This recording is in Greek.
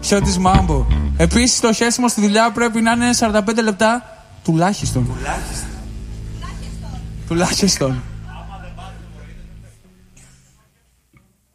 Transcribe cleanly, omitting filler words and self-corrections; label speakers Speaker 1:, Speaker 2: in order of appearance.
Speaker 1: Χιώτης Μάμπο. Επίσης το χέσιμο στη δουλειά πρέπει να είναι 45 λεπτά τουλάχιστον. Τουλάχιστον.